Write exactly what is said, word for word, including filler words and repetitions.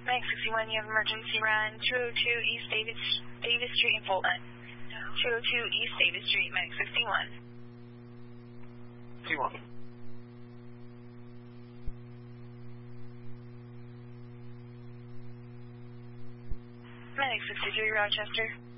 Medic sixty-one, you have emergency run two oh two East Davis, Davis Street in Fulton. two oh two East Davis Street, Medic sixty-one. sixty-one. Medic sixty-three, Rochester.